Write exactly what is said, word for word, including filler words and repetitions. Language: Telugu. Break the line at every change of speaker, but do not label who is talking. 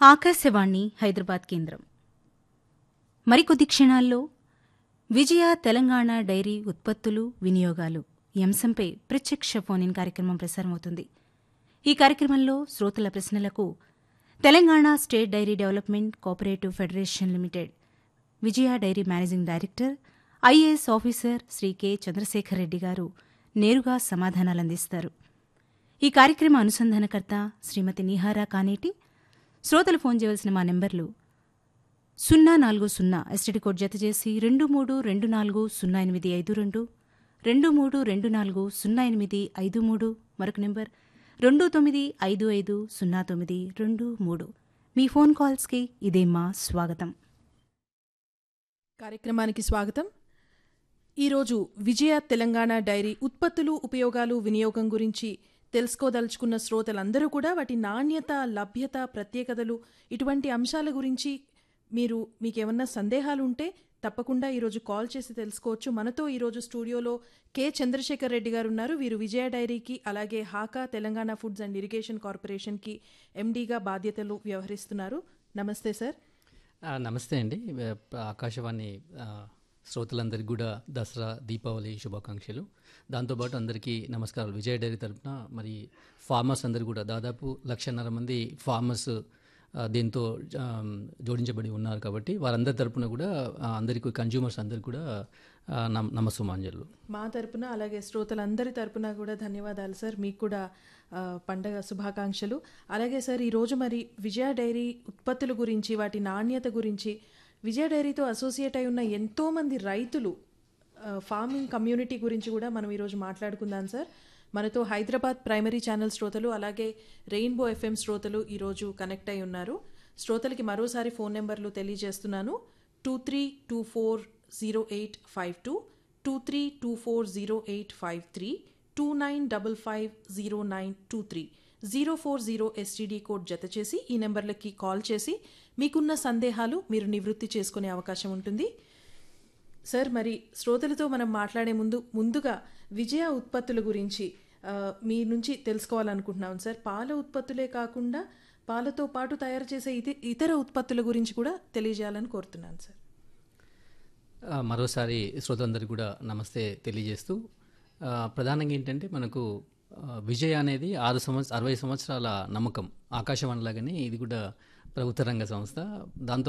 ఆకాశవాణి హైదరాబాద్ కేంద్రం. మరికొద్ది క్షణాల్లో విజయ తెలంగాణ డైరీ ఉత్పత్తులు వినియోగాలు ఈ అంశంపై ప్రత్యక్ష ఫోన్ ఇన్ కార్యక్రమం ప్రసారమవుతుంది. ఈ కార్యక్రమంలో శ్రోతల ప్రశ్నలకు Telangana state dairy development cooperative federation limited విజయ dairy managing director IAS officer Shri K Chandrasekhar Reddy గారు నేరుగా సమాధానాలందిస్తారు. ఈ కార్యక్రమ అనుసంధానకర్త శ్రీమతి నిహారా కానేటి. శ్రోతలు ఫోన్ చేయవలసిన మా నెంబర్లు సున్నా నాలుగు సున్నా ఎస్టీడీ కోడ్ జత చేసి రెండు మూడు రెండు నాలుగు సున్నా ఎనిమిది ఐదు రెండు రెండు మూడు రెండు నాలుగు సున్నా ఎనిమిది ఐదు మూడు మరొక నెంబర్ రెండు తొమ్మిది ఐదు ఐదు సున్నా తొమ్మిది రెండు మూడు. మీ ఫోన్ కాల్స్కి ఇదే మా స్వాగతం.
కార్యక్రమానికి స్వాగతం. ఈరోజు విజయ తెలంగాణ డైరీ ఉత్పత్తులు ఉపయోగాలు వినియోగం గురించి తెలుసుకోదలుచుకున్న శ్రోతలందరూ కూడా వాటి నాణ్యత, లభ్యత, ప్రత్యేకతలు ఇటువంటి అంశాల గురించి మీరు మీకేమన్నా సందేహాలు ఉంటే తప్పకుండా ఈరోజు కాల్ చేసి తెలుసుకోవచ్చు. మనతో ఈరోజు స్టూడియోలో కె చంద్రశేఖర్ రెడ్డి గారు ఉన్నారు. వీరు విజయ డైరీకి అలాగే HACA Telangana foods and irrigation కార్పొరేషన్కి ఎండీగా బాధ్యతలు వ్యవహరిస్తున్నారు. నమస్తే సార్.
నమస్తే అండి. ఆకాశవాణి శ్రోతలందరికీ కూడా దసరా దీపావళి శుభాకాంక్షలు. దాంతోపాటు అందరికీ నమస్కారాలు. విజయ డైరీ తరఫున మరి ఫార్మర్స్ అందరు కూడా దాదాపు లక్షన్నర మంది ఫార్మర్స్ దీంతో జోడించబడి ఉన్నారు కాబట్టి వారందరి తరపున కూడా అందరికీ కన్జ్యూమర్స్ అందరికీ కూడా నమస్సుమాంజలు.
మా తరపున అలాగే శ్రోతలందరి తరపున కూడా ధన్యవాదాలు సార్. మీకు కూడా పండగ శుభాకాంక్షలు. అలాగే సార్, ఈరోజు మరి విజయ డైరీ ఉత్పత్తుల గురించి, వాటి నాణ్యత గురించి, విజయ డైరీతో అసోసియేట్ అయి ఉన్న ఎంతోమంది రైతులు, ఫార్మింగ్ కమ్యూనిటీ గురించి కూడా మనం ఈరోజు మాట్లాడుకుందాం సార్. మనతో హైదరాబాద్ ప్రైమరీ ఛానల్ శ్రోతలు అలాగే రెయిన్బో ఎఫ్ఎం శ్రోతలు ఈరోజు కనెక్ట్ అయి ఉన్నారు. శ్రోతలకి మరోసారి ఫోన్ నెంబర్లు తెలియజేస్తున్నాను. Two three two four zero eight five two two three two four zero eight five three two nine double five zero nine two three zero four zero STD code జత చేసి ఈ నెంబర్లకి కాల్ చేసి మీకున్న సందేహాలు మీరు నివృత్తి చేసుకునే అవకాశం ఉంటుంది. సార్, మరి శ్రోతలతో మనం మాట్లాడే ముందు ముందుగా విజయ ఉత్పత్తుల గురించి మీ నుంచి తెలుసుకోవాలనుకుంటున్నాం సార్. పాల ఉత్పత్తులే కాకుండా పాలతో పాటు తయారు చేసే ఇత ఇతర ఉత్పత్తుల గురించి కూడా తెలియజేయాలని కోరుతున్నాను సార్.
మరోసారి శ్రోతలందరికీ కూడా నమస్తే తెలియజేస్తూ, ప్రధానంగా ఏంటంటే మనకు విజయ అనేది ఆరు సంవత్సర అరవై సంవత్సరాల నమ్మకం. ఆకాశవాణి లాగానే ఇది కూడా ప్రభుత్వ రంగ సంస్థ. దాంతో